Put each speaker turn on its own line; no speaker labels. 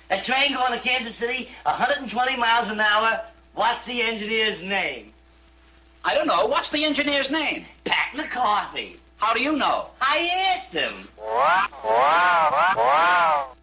A train going to Kansas City, 120 miles an hour. What's the engineer's name?
I don't know. What's the engineer's name?
Pat McCarthy.
How do you know?
I asked him.
Wow.